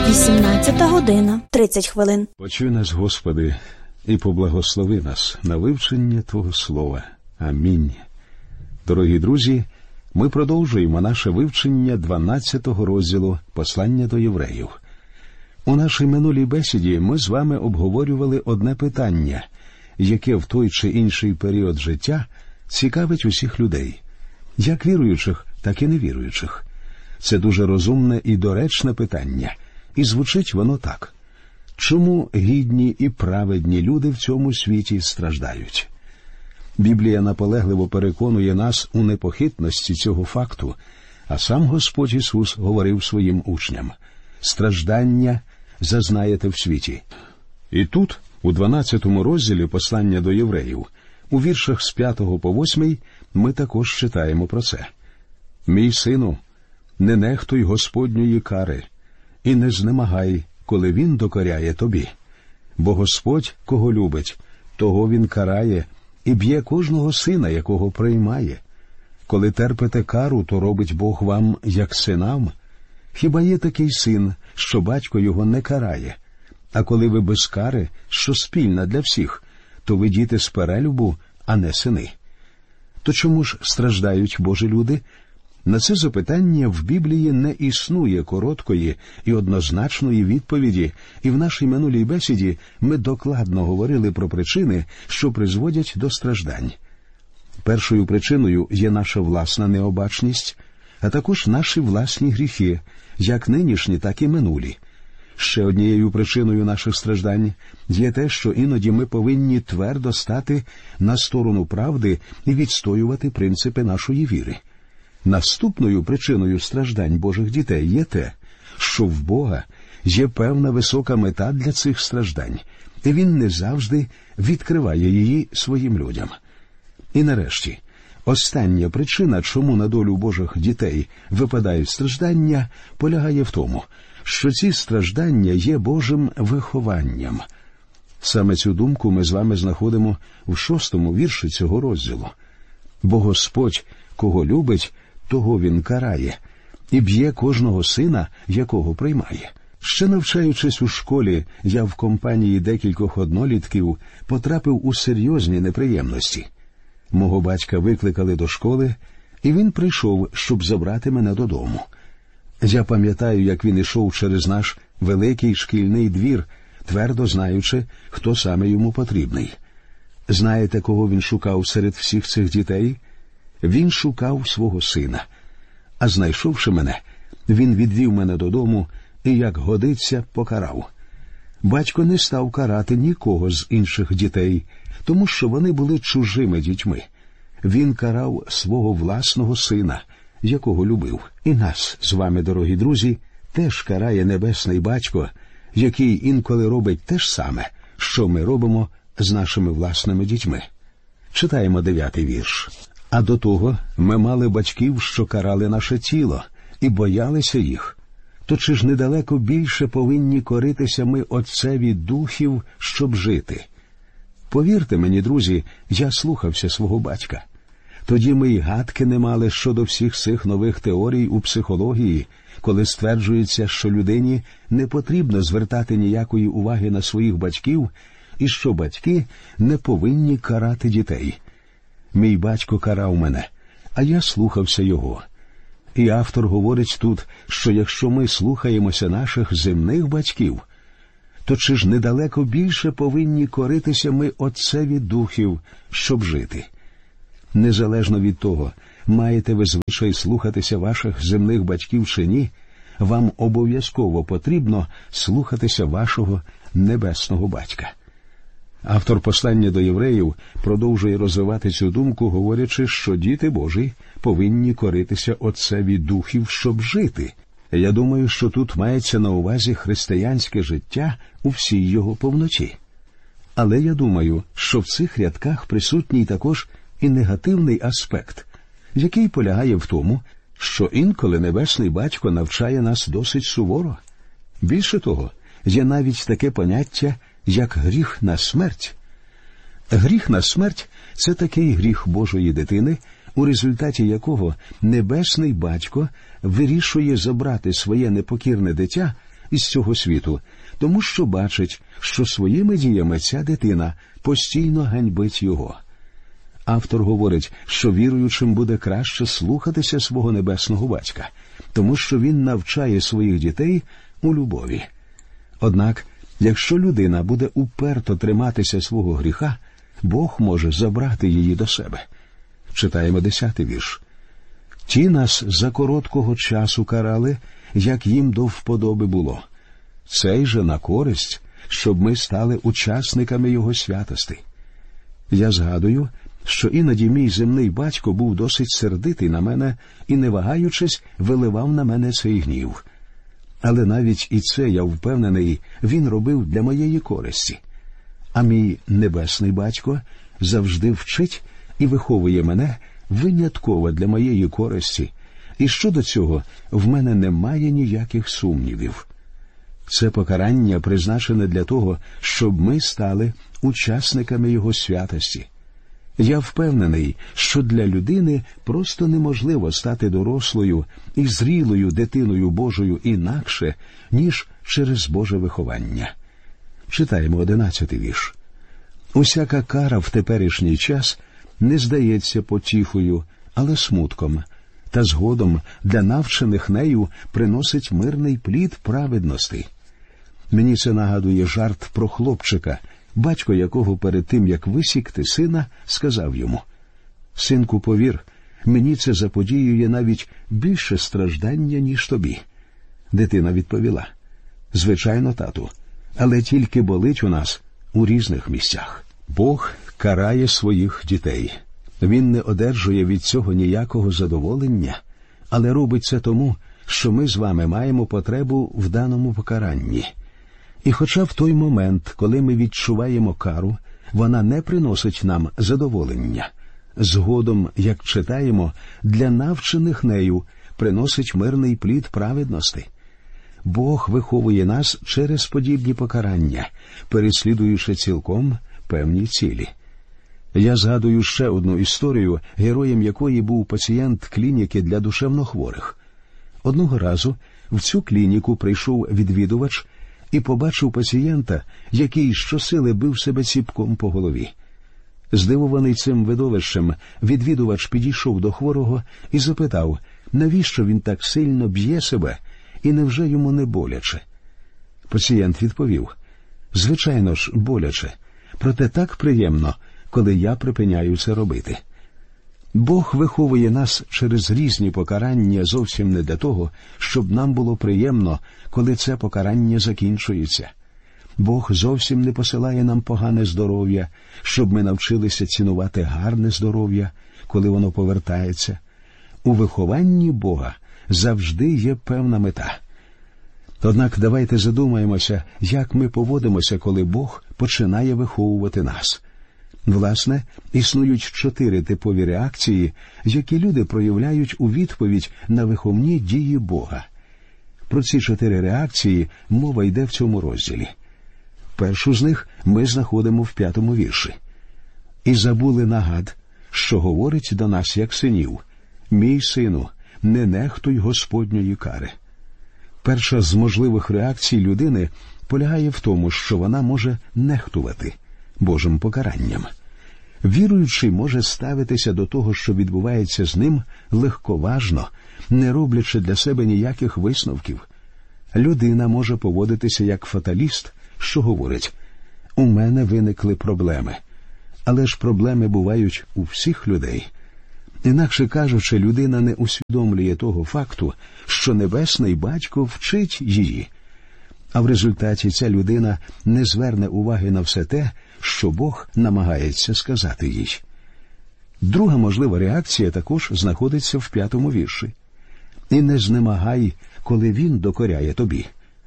18:30 хвилин. Почуй нас, Господи, і поблагослови нас на вивчення Твого Слова. Амінь. Дорогі друзі, ми продовжуємо наше вивчення 12-го розділу Послання до євреїв. У нашій минулій бесіді ми з вами обговорювали одне питання, яке в той чи інший період життя цікавить усіх людей, як віруючих, так і невіруючих. Це дуже розумне і доречне питання, і звучить воно так. Чому гідні і праведні люди в цьому світі страждають? Біблія наполегливо переконує нас у непохитності цього факту, а сам Господь Ісус говорив своїм учням: «Страждання зазнаєте в світі». І тут, у 12-му розділі Послання до євреїв, у віршах з 5 по 8 ми також читаємо про це. «Мій сину, не нехтуй Господньої кари, і не знемагай, коли Він докоряє тобі. Бо Господь, кого любить, того Він карає і б'є кожного сина, якого приймає. Коли терпите кару, то робить Бог вам, як синам. Хіба є такий син, що батько його не карає? А коли ви без кари, що спільна для всіх, то ви діти з перелюбу, а не сини. То чому ж страждають Божі люди? На це запитання в Біблії не існує короткої і однозначної відповіді, і в нашій минулій бесіді ми докладно говорили про причини, що призводять до страждань. Першою причиною є наша власна необачність, а також наші власні гріхи, як нинішні, так і минулі. Ще однією причиною наших страждань є те, що іноді ми повинні твердо стати на сторону правди і відстоювати принципи нашої віри. Наступною причиною страждань Божих дітей є те, що в Бога є певна висока мета для цих страждань, і Він не завжди відкриває її своїм людям. І нарешті, остання причина, чому на долю Божих дітей випадають страждання, полягає в тому, що ці страждання є Божим вихованням. Саме цю думку ми з вами знаходимо в 6-му вірші цього розділу. «Бо Господь, кого любить, того Він карає, і б'є кожного сина, якого приймає». Ще навчаючись у школі, я в компанії декількох однолітків потрапив у серйозні неприємності. Мого батька викликали до школи, і він прийшов, щоб забрати мене додому. Я пам'ятаю, як він ішов через наш великий шкільний двір, твердо знаючи, хто саме йому потрібний. Знаєте, кого він шукав серед всіх цих дітей? Він шукав свого сина. А знайшовши мене, він відвів мене додому і, як годиться, покарав. Батько не став карати нікого з інших дітей, тому що вони були чужими дітьми. Він карав свого власного сина, якого любив. І нас з вами, дорогі друзі, теж карає Небесний Батько, який інколи робить те ж саме, що ми робимо з нашими власними дітьми. Читаємо 9-й вірш. «А до того ми мали батьків, що карали наше тіло, і боялися їх. То чи ж недалеко більше повинні коритися ми Отцеві духів, щоб жити?» Повірте мені, друзі, я слухався свого батька. Тоді ми й гадки не мали щодо всіх цих нових теорій у психології, коли стверджується, що людині не потрібно звертати ніякої уваги на своїх батьків, і що батьки не повинні карати дітей. Мій батько карав мене, а я слухався його. І автор говорить тут, що якщо ми слухаємося наших земних батьків, то чи ж недалеко більше повинні коритися ми Отцеві духів, щоб жити? Незалежно від того, маєте ви звичай слухатися ваших земних батьків чи ні, вам обов'язково потрібно слухатися вашого небесного батька. Автор послання до євреїв продовжує розвивати цю думку, говорячи, що діти Божі повинні коритися Отцеві духів, щоб жити. Я думаю, що тут мається на увазі християнське життя у всій його повноті. Але я думаю, що в цих рядках присутній також і негативний аспект, який полягає в тому, що інколи Небесний Батько навчає нас досить суворо. Більше того, є навіть таке поняття, як гріх на смерть. Гріх на смерть – це такий гріх Божої дитини, у результаті якого Небесний Батько вирішує забрати своє непокірне дитя із цього світу, тому що бачить, що своїми діями ця дитина постійно ганьбить його. Автор говорить, що віруючим буде краще слухатися свого небесного батька, тому що він навчає своїх дітей у любові. Однак, якщо людина буде уперто триматися свого гріха, Бог може забрати її до себе. Читаємо 10-й вірш. «Ті нас за короткого часу карали, як їм до вподоби було. Цей же на користь, щоб ми стали учасниками його святости». Я згадую, що іноді мій земний батько був досить сердитий на мене і, не вагаючись, виливав на мене цей гнів. Але навіть і це, я впевнений, він робив для моєї користі. А мій небесний батько завжди вчить і виховує мене винятково для моєї користі, і щодо цього в мене немає ніяких сумнівів. Це покарання призначене для того, щоб ми стали учасниками його святості. Я впевнений, що для людини просто неможливо стати дорослою і зрілою дитиною Божою інакше, ніж через Боже виховання. Читаємо 11-й вірш. «Усяка кара в теперішній час не здається потіхою, але смутком, та згодом для навчених нею приносить мирний плід праведності». Мені це нагадує жарт про хлопчика, батько якого перед тим, як висікти сина, сказав йому: «Синку, повір, мені це заподіює навіть більше страждання, ніж тобі». Дитина відповіла: «Звичайно, тату, але тільки болить у нас у різних місцях». Бог карає своїх дітей. Він не одержує від цього ніякого задоволення, але робить це тому, що ми з вами маємо потребу в даному покаранні. І хоча в той момент, коли ми відчуваємо кару, вона не приносить нам задоволення, згодом, як читаємо, для навчених нею приносить мирний плід праведності. Бог виховує нас через подібні покарання, переслідуючи цілком певні цілі. Я згадую ще одну історію, героєм якої був пацієнт клініки для душевнохворих. Одного разу в цю клініку прийшов відвідувач і побачив пацієнта, який щосили бив себе ціпком по голові. Здивований цим видовищем, відвідувач підійшов до хворого і запитав, навіщо він так сильно б'є себе і невже йому не боляче. Пацієнт відповів: «Звичайно ж, боляче, проте так приємно, коли я припиняю це робити». Бог виховує нас через різні покарання зовсім не для того, щоб нам було приємно, коли це покарання закінчується. Бог зовсім не посилає нам погане здоров'я, щоб ми навчилися цінувати гарне здоров'я, коли воно повертається. У вихованні Бога завжди є певна мета. Однак давайте задумаємося, як ми поводимося, коли Бог починає виховувати нас. Власне, існують 4 типові реакції, які люди проявляють у відповідь на виховні дії Бога. Про ці 4 реакції мова йде в цьому розділі. Першу з них ми знаходимо в 5-му вірші. «І забули нагад, що говорить до нас, як синів: мій сину, не нехтуй Господньої кари». Перша з можливих реакцій людини полягає в тому, що вона може нехтувати Божим покаранням. Віруючий може ставитися до того, що відбувається з ним, легковажно, не роблячи для себе ніяких висновків. Людина може поводитися як фаталіст, що говорить: «У мене виникли проблеми». Але ж проблеми бувають у всіх людей. Інакше кажучи, людина не усвідомлює того факту, що Небесний Батько вчить її. А в результаті ця людина не зверне уваги на все те, що Бог намагається сказати їй. Друга можлива реакція також знаходиться в 5-му вірші. «І не знемагай, коли він докоряє тобі».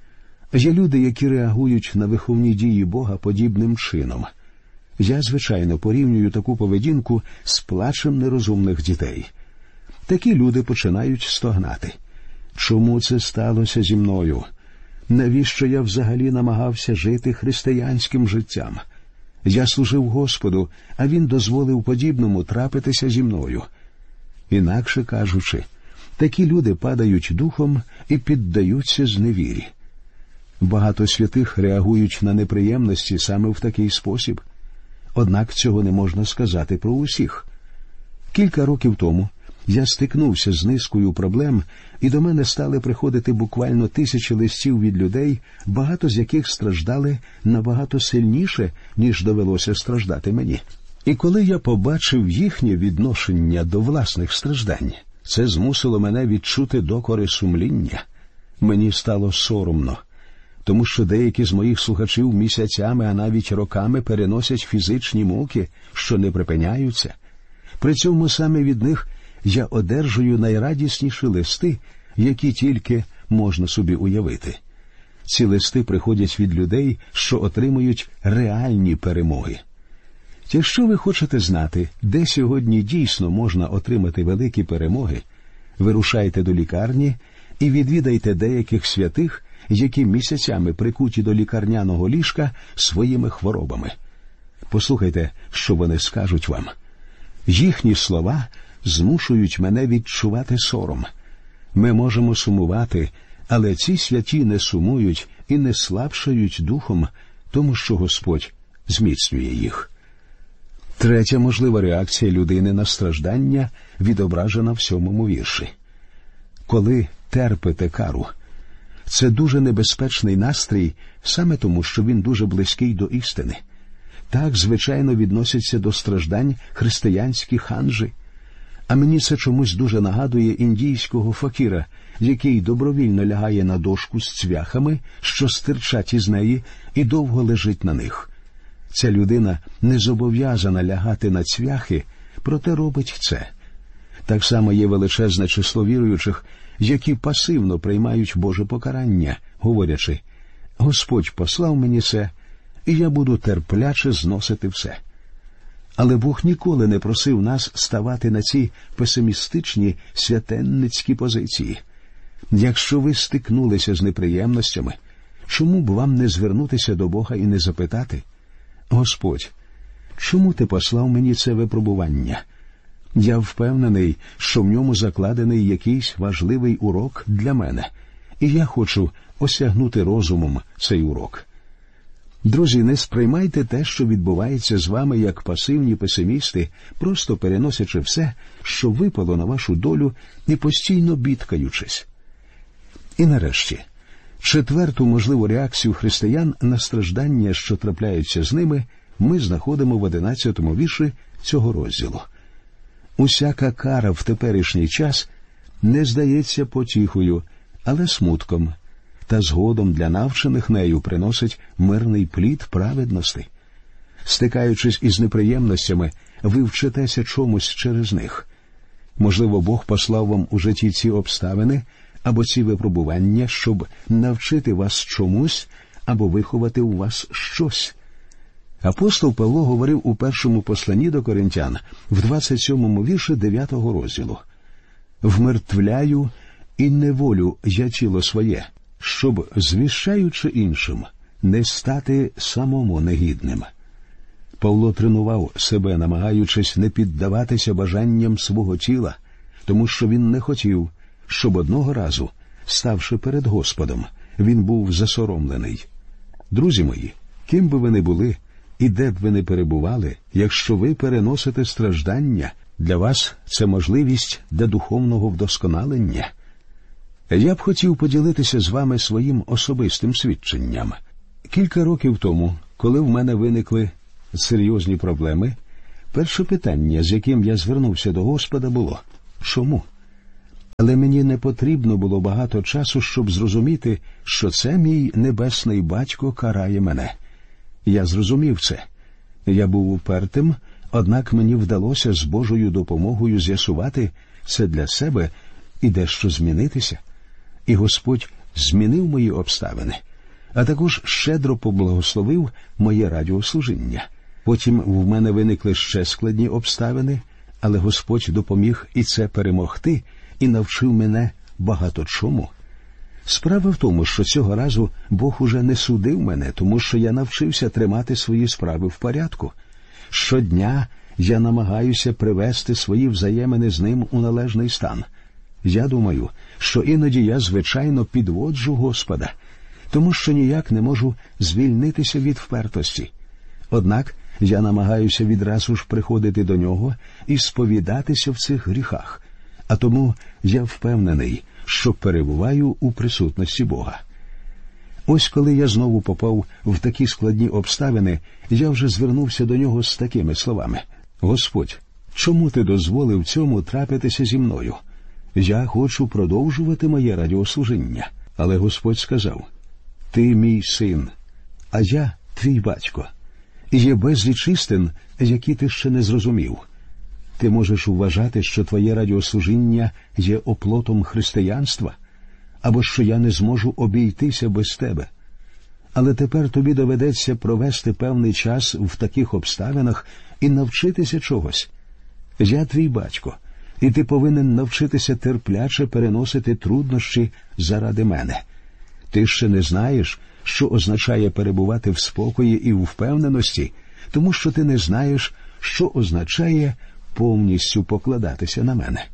Є люди, які реагують на виховні дії Бога подібним чином. Я, звичайно, порівнюю таку поведінку з плачем нерозумних дітей. Такі люди починають стогнати: «Чому це сталося зі мною? Навіщо я взагалі намагався жити християнським життям? Я служив Господу, а Він дозволив подібному трапитися зі мною». Інакше кажучи, такі люди падають духом і піддаються зневірі. Багато святих реагують на неприємності саме в такий спосіб. Однак цього не можна сказати про усіх. Кілька років тому я стикнувся з низкою проблем, і до мене стали приходити буквально тисячі листів від людей, багато з яких страждали набагато сильніше, ніж довелося страждати мені. І коли я побачив їхнє відношення до власних страждань, це змусило мене відчути докори сумління. Мені стало соромно, тому що деякі з моїх слухачів місяцями, а навіть роками переносять фізичні муки, що не припиняються. При цьому саме від них я одержую найрадісніші листи, які тільки можна собі уявити. Ці листи приходять від людей, що отримують реальні перемоги. Якщо ви хочете знати, де сьогодні дійсно можна отримати великі перемоги, вирушайте до лікарні і відвідайте деяких святих, які місяцями прикуті до лікарняного ліжка своїми хворобами. Послухайте, що вони скажуть вам. Їхні слова змушують мене відчувати сором. Ми можемо сумувати, але ці святі не сумують і не слабшають духом, тому що Господь зміцнює їх. Третя можлива реакція людини на страждання відображена в 7-му вірші. Коли терпите кару. Це дуже небезпечний настрій, саме тому, що він дуже близький до істини. Так, звичайно, відносяться до страждань християнські ханжі. А мені це чомусь дуже нагадує індійського факіра, який добровільно лягає на дошку з цвяхами, що стирчать із неї, і довго лежить на них. Ця людина не зобов'язана лягати на цвяхи, проте робить це. Так само є величезне число віруючих, які пасивно приймають Боже покарання, говорячи: «Господь послав мені це, і я буду терпляче зносити все». Але Бог ніколи не просив нас ставати на ці песимістичні святенницькі позиції. Якщо ви стикнулися з неприємностями, чому б вам не звернутися до Бога і не запитати: «Господь, чому ти послав мені це випробування? Я впевнений, що в ньому закладений якийсь важливий урок для мене, і я хочу осягнути розумом цей урок». Друзі, не сприймайте те, що відбувається з вами, як пасивні песимісти, просто переносячи все, що випало на вашу долю, і постійно бідкаючись. І нарешті, четверту можливу реакцію християн на страждання, що трапляються з ними, ми знаходимо в 11-му вірші цього розділу. «Усяка кара в теперішній час не здається потіхою, але смутком, та згодом для навчених нею приносить мирний плід праведності». Стикаючись із неприємностями, ви вчитеся чомусь через них. Можливо, Бог послав вам у житті ці обставини або ці випробування, щоб навчити вас чомусь або виховати у вас щось. Апостол Павло говорив у першому посланні до Коринтян, в 27-му вірші 9-го розділу: «Вмертвляю і неволю я тіло своє, щоб, звіщаючи іншим, не стати самому негідним». Павло тренував себе, намагаючись не піддаватися бажанням свого тіла, тому що він не хотів, щоб одного разу, ставши перед Господом, він був засоромлений. Друзі мої, ким би ви не були і де б ви не перебували, якщо ви переносите страждання, для вас це можливість для духовного вдосконалення. Я б хотів поділитися з вами своїм особистим свідченням. Кілька років тому, коли в мене виникли серйозні проблеми, перше питання, з яким я звернувся до Господа, було: чому? Але мені не потрібно було багато часу, щоб зрозуміти, що це мій небесний батько карає мене. Я зрозумів це. Я був упертим, однак мені вдалося з Божою допомогою з'ясувати це для себе і дещо змінитися. І Господь змінив мої обставини, а також щедро поблагословив моє радіослужіння. Потім в мене виникли ще складні обставини, але Господь допоміг і це перемогти, і навчив мене багато чому. Справа в тому, що цього разу Бог уже не судив мене, тому що я навчився тримати свої справи в порядку. Щодня я намагаюся привести свої взаємини з ним у належний стан. Я думаю, що іноді я, звичайно, підводжу Господа. тому що ніяк не можу звільнитися від впертості. Однак я намагаюся відразу ж приходити до нього і сповідатися в цих гріхах, а тому я впевнений, що перебуваю у присутності Бога. Ось коли я знову попав в такі складні обставини, я вже звернувся до нього з такими словами: «Господь, чому ти дозволив цьому трапитися зі мною? Я хочу продовжувати моє радіослужіння». Але Господь сказав: «Ти мій син, а я твій батько. Є безліч істин, які ти ще не зрозумів. Ти можеш вважати, що твоє радіослужіння є оплотом християнства, або що я не зможу обійтися без тебе. Але тепер тобі доведеться провести певний час в таких обставинах і навчитися чогось. Я твій батько, і ти повинен навчитися терпляче переносити труднощі заради мене. Ти ще не знаєш, що означає перебувати в спокої і у впевненості, тому що ти не знаєш, що означає повністю покладатися на мене».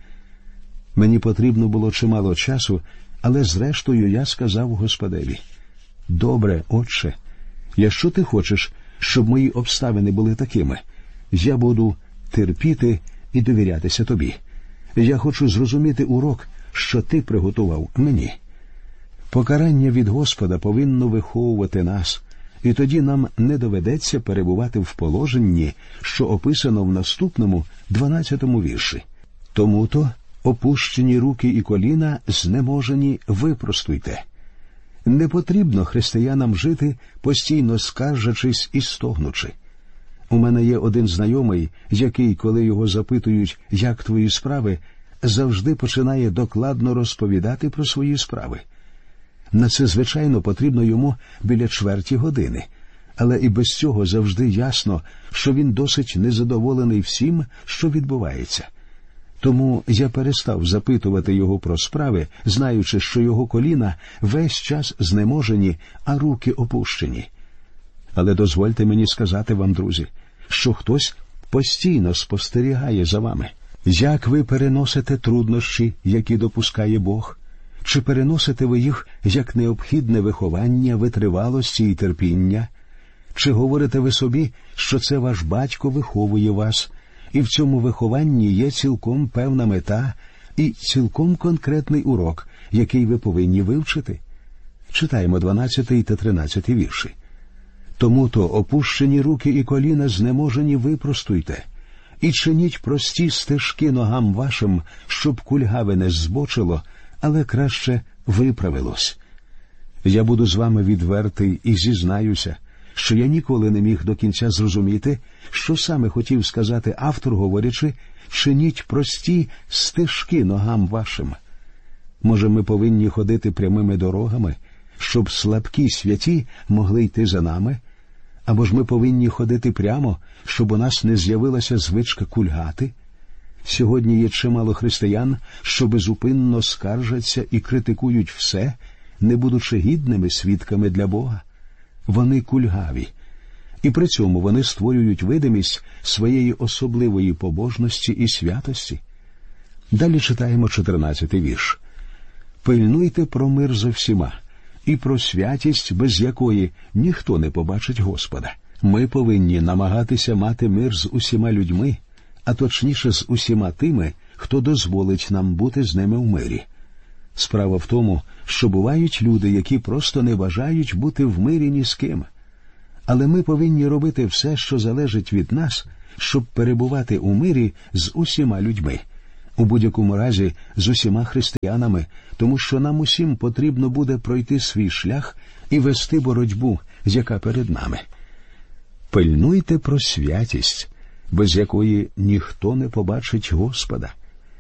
Мені потрібно було чимало часу, але зрештою я сказав Господеві: «Добре, Отче, якщо ти хочеш, щоб мої обставини були такими, я буду терпіти і довірятися тобі. Я хочу зрозуміти урок, що ти приготував мені». Покарання від Господа повинно виховувати нас, і тоді нам не доведеться перебувати в положенні, що описано в наступному 12-му вірші. «Тому-то опущені руки і коліна знеможені випростуйте». Не потрібно християнам жити, постійно скаржачись і стогнучи. У мене є один знайомий, який, коли його запитують, як твої справи, завжди починає докладно розповідати про свої справи. На це, звичайно, потрібно йому біля чверті години, але і без цього завжди ясно, що він досить незадоволений всім, що відбувається. Тому я перестав запитувати його про справи, знаючи, що його коліна весь час знеможені, а руки опущені. Але дозвольте мені сказати вам, друзі, що хтось постійно спостерігає за вами. Як ви переносите труднощі, які допускає Бог? Чи переносите ви їх як необхідне виховання, витривалості і терпіння? Чи говорите ви собі, що це ваш батько виховує вас, і в цьому вихованні є цілком певна мета і цілком конкретний урок, який ви повинні вивчити? Читаємо 12 та 13 вірші. «Тому-то опущені руки і коліна знеможені випростуйте, і чиніть прості стежки ногам вашим, щоб кульгаве не збочило, але краще виправилось». Я буду з вами відвертий і зізнаюся, що я ніколи не міг до кінця зрозуміти, що саме хотів сказати автор, говорячи «чиніть прості стежки ногам вашим». Може, ми повинні ходити прямими дорогами, щоб слабкі святі могли йти за нами? Або ж ми повинні ходити прямо, щоб у нас не з'явилася звичка кульгати? Сьогодні є чимало християн, що безупинно скаржаться і критикують все, не будучи гідними свідками для Бога. Вони кульгаві. І при цьому вони створюють видимість своєї особливої побожності і святості. Далі читаємо 14-й вірш. «Пильнуйте про мир зо всіма, і про святість, без якої ніхто не побачить Господа». Ми повинні намагатися мати мир з усіма людьми, а точніше з усіма тими, хто дозволить нам бути з ними в мирі. Справа в тому, що бувають люди, які просто не бажають бути в мирі ні з ким. Але ми повинні робити все, що залежить від нас, щоб перебувати у мирі з усіма людьми. У будь-якому разі з усіма християнами, тому що нам усім потрібно буде пройти свій шлях і вести боротьбу, яка перед нами. Пильнуйте про святість, без якої ніхто не побачить Господа.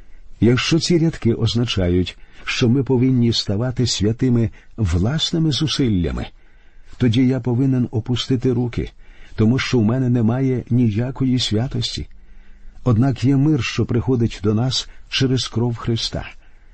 Якщо ці рядки означають, що ми повинні ставати святими власними зусиллями, тоді я повинен опустити руки, тому що в мене немає ніякої святості. Однак є мир, що приходить до нас через кров Христа.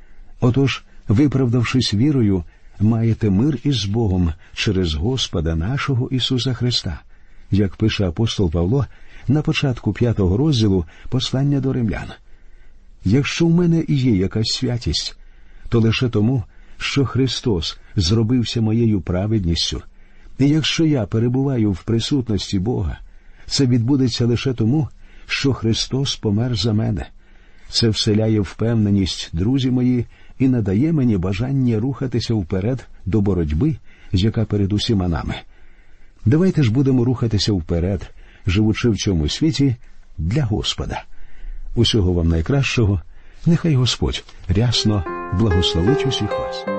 Отож, виправдавшись вірою, маєте мир із Богом через Господа нашого Ісуса Христа, як пише апостол Павло на початку 5 розділу послання до римлян. Якщо в мене і є якась святість, то лише тому, що Христос зробився моєю праведністю. І якщо я перебуваю в присутності Бога, це відбудеться лише тому, що Христос помер за мене. Це вселяє впевненість, друзі мої, і надає мені бажання рухатися вперед до боротьби, яка перед усіма нами. Давайте ж будемо рухатися вперед, живучи в цьому світі для Господа. Усього вам найкращого. Нехай Господь рясно благословить усіх вас.